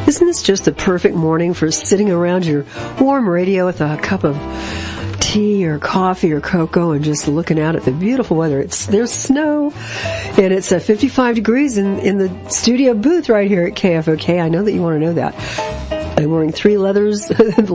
Isn't this just the perfect morning for sitting around your warm radio with a cup of tea or coffee or cocoa and just looking out at the beautiful weather? There's snow, and it's 55 degrees in the studio booth right here at KFOK. I know that you want to know that. I'm wearing three layers.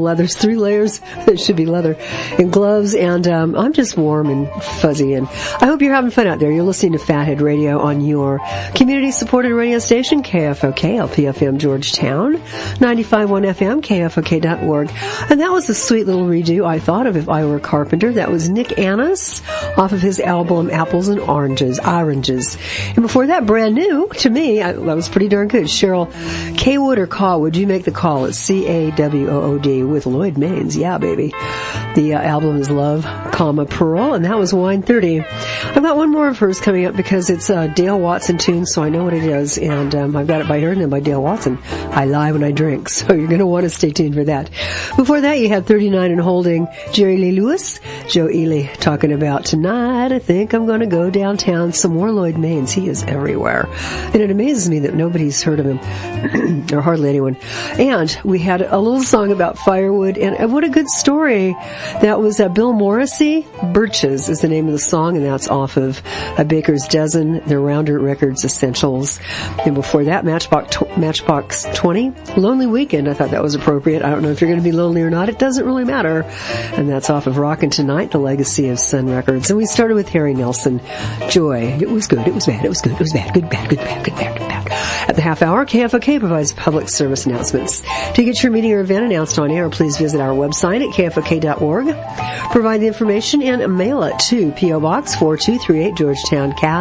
It should be leather, and gloves, and I'm just warm and fuzzy, and I hope you're having fun out there. You're listening to Fathead Radio on your community-supported radio station, KFOK, LPFM Georgetown, 95.1 FM, KFOK.org. And that was a sweet little redo, I thought, of If I Were a Carpenter. That was Nick Annis off of his album Apples and Oranges. And before that, brand new to me, that was pretty darn good. Cheryl Kaywood or Cawwood, you make the call. It's CAWOOD with Lloyd Maines. Yeah, baby. The album is Love, Pearl, and that was Wine 30. I've got one more of hers coming up because it's a Dale Watson tune, so I know what it is, and I've got it by her and then by Dale Watson. I Lie When I Drink, so you're going to want to stay tuned for that. Before that, you had 39 and Holding, Jerry Lee Lewis, Joe Ely talking about Tonight I Think I'm Going to Go Downtown. Some more Lloyd Maines. He is everywhere. And it amazes me that nobody's heard of him, or hardly anyone. And we had a little song about firewood, and what a good story. That was Bill Morrissey. Birches is the name of the song, and that's off of Baker's Dozen, their Rounder Records Essentials. And before that, Matchbox 20, Lonely Weekend. I thought that was appropriate. I don't know if you're going to be lonely or not. It doesn't really matter. And that's off of Rockin' Tonight, the legacy of Sun Records. And we started with Harry Nelson, Joy. It was good. It was bad. It was good. It was bad. Good, bad, good, bad, good, bad, good, bad. At the half hour, KFOK provides public service announcements. To get your meeting or event announced on air, please visit our website at KFOK.org. Provide the information and mail it to P.O. Box 4238 Georgetown, Ca.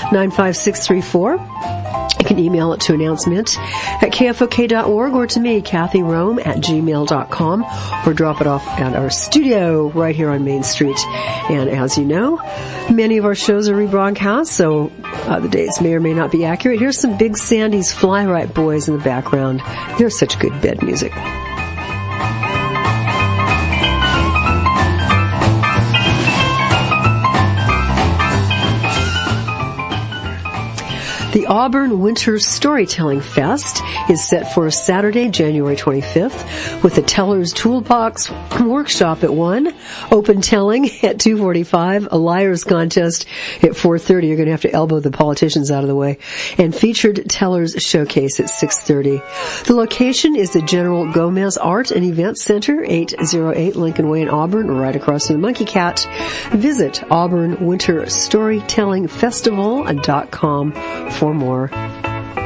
95634. You can email it to announcement at KFOK.org or to me, Kathy Rome at gmail.com, or drop it off at our studio right here on Main Street. And as you know, many of our shows are rebroadcast, so the dates may or may not be accurate. Here's some Big Sandy's Fly Right Boys in the background. They're such good bed music. The Auburn Winter Storytelling Fest is set for Saturday, January 25th, with a Teller's Toolbox workshop at 1, open telling at 2:45, a liar's contest at 4:30. You're going to have to elbow the politicians out of the way, and featured Teller's showcase at 6:30. The location is the General Gomez Art and Events Center, 808 Lincoln Way in Auburn, right across from the Monkey Cat. Visit AuburnWinterStorytellingFestival.com for more.